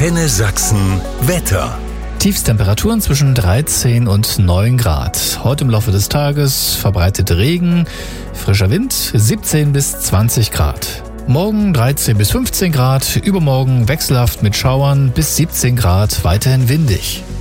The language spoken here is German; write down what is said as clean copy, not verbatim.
Antenne Sachsen Wetter. Tiefstemperaturen zwischen 13 und 9 Grad. Heute im Laufe des Tages verbreitet Regen, frischer Wind 17 bis 20 Grad. Morgen 13 bis 15 Grad, übermorgen wechselhaft mit Schauern bis 17 Grad, weiterhin windig.